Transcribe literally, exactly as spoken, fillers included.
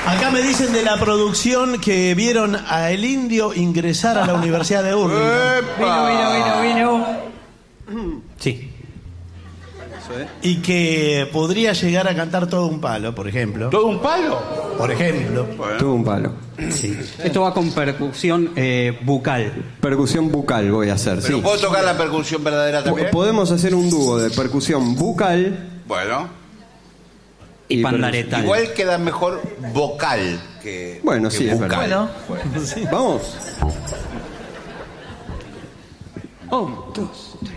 Acá me dicen de la producción que vieron a El Indio ingresar a la Universidad de Urlingan. Vino, vino, vino, vino. Sí. Y que podría llegar a cantar Todo un palo, por ejemplo. ¿Todo un palo? Por ejemplo. Bueno. Todo un palo. Sí. Esto va con percusión eh, bucal. Percusión bucal voy a hacer, ¿Pero sí. puedo tocar la percusión verdadera también? Podemos hacer un dúo de percusión bucal Bueno. Y, Y pandaretal. Igual queda mejor vocal que Bueno, que sí, es bucal. verdad. Bueno, sí. Vamos. Un, dos, tres.